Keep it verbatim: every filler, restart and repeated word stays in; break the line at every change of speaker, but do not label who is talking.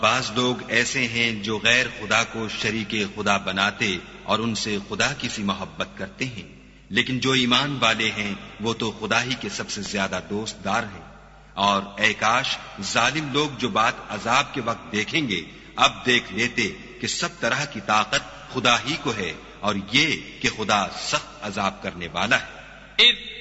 बाज लोग ऐसे हैं जो गैर खुदा को शरीके खुदा बनाते और उनसे खुदा की सी मोहब्बत करते हैं, लेकिन जो ईमान वाले हैं वो तो खुदा ही के सबसे ज्यादा दोस्तदार हैं। और ऐ काश जालिम लोग जो बात अजाब के वक्त देखेंगे अब देख लेते कि सब तरह की ताकत खुदा ही को है और ये कि खुदा सख्त अजाब करने वाला है।